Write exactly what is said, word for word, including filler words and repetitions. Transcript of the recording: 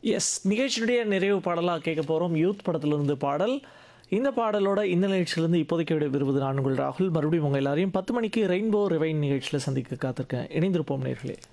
S நிகழ்ச்சியினுடைய நிறைவு பாடலாக கேட்க போகிறோம். யூத் படத்திலிருந்து பாடல். இந்த பாடலோட இந்த நிகழ்ச்சியிலிருந்து இப்போதைக்கு விட விரும்புவது நான் உங்கள் ராகுல். மறுபடியும் உங்கள் எல்லாரையும் பத்து மணிக்கு ரெயின்போ ரிவைன் நிகழ்ச்சியில் சந்திக்க காத்திருக்கேன். இணைந்திருப்போம் நேர்களே.